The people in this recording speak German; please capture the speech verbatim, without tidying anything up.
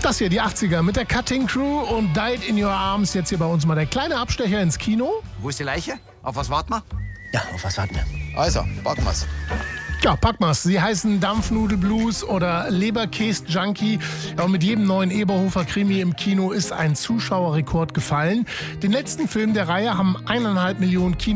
Das hier, die achtziger mit der Cutting Crew und Died in Your Arms. Jetzt hier bei uns mal der kleine Abstecher ins Kino. Wo ist die Leiche? Auf was warten wir? Ja, auf was warten wir? Also, packen wir's. Ja, pack mal's. Sie heißen Dampfnudelblues oder Leberkäse-Junkie. Ja, und mit jedem neuen Eberhofer-Krimi im Kino ist ein Zuschauerrekord gefallen. Den letzten Film der Reihe haben eineinhalb Millionen Kino